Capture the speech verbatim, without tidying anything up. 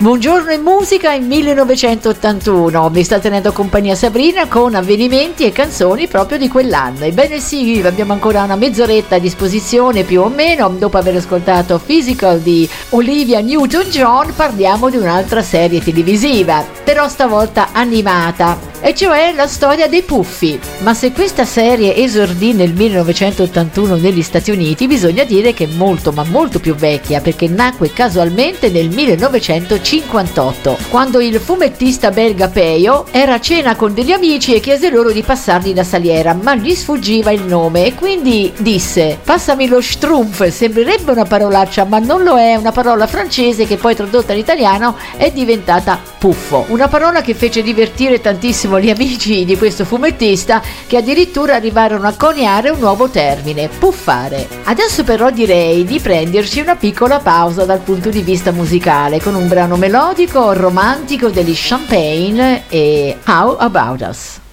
Buongiorno in musica in millenovecentottantuno, mi sta tenendo compagnia Sabrina con avvenimenti e canzoni proprio di quell'anno. Ebbene sì, abbiamo ancora una mezz'oretta a disposizione più o meno. Dopo aver ascoltato Physical di Olivia Newton-John parliamo di un'altra serie televisiva, però stavolta animata, e cioè la storia dei Puffi. Ma se questa serie esordì nel millenovecentottantuno negli Stati Uniti, bisogna dire che è molto ma molto più vecchia, perché nacque casualmente nel millenovecentocinquantotto, quando il fumettista belga Peyo era a cena con degli amici e chiese loro di passargli la saliera, ma gli sfuggiva il nome e quindi disse: passami lo Schtroumpf. Sembrerebbe una parolaccia, ma non lo è, una parola francese che poi tradotta in italiano è diventata puffo, una parola che fece divertire tantissimo gli amici di questo fumettista, che addirittura arrivarono a coniare un nuovo termine: puffare. Adesso però direi di prenderci una piccola pausa dal punto di vista musicale con un brano melodico romantico degli Champagne e How About Us.